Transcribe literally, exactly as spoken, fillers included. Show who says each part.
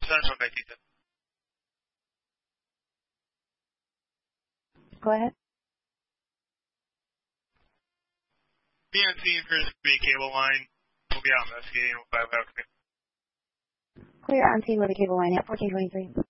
Speaker 1: Central nineteen ten.
Speaker 2: Go ahead.
Speaker 1: Be on scene for the cable line. We'll be out investigating. We'll five out.
Speaker 2: Clear on scene with the cable line at fourteen twenty-three.